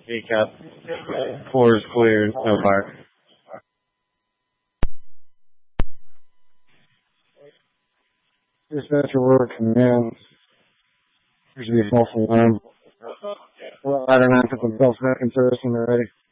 Decap. 4 is clear. No fire. Dispatcher work command. There's to be a false alarm. Ladder 9 put themselves back in service when they're ready.